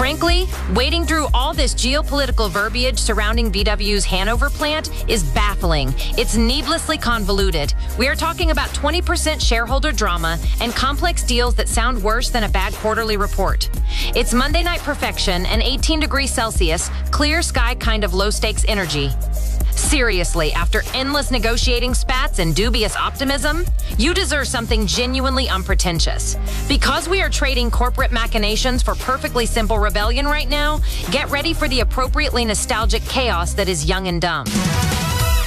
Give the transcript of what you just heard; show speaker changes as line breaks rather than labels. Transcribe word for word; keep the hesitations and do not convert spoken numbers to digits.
Frankly, wading through all this geopolitical verbiage surrounding B W's Hanover plant is baffling. It's needlessly convoluted. We are talking about twenty percent shareholder drama and complex deals that sound worse than a bad quarterly report. It's Monday night perfection and eighteen degrees Celsius, clear sky kind of low-stakes energy. Seriously, after endless negotiating spats and dubious optimism, you deserve something genuinely unpretentious. Because we are trading corporate machinations for perfectly simple rebellion right now, get ready for the appropriately nostalgic chaos that is Young and Dumb.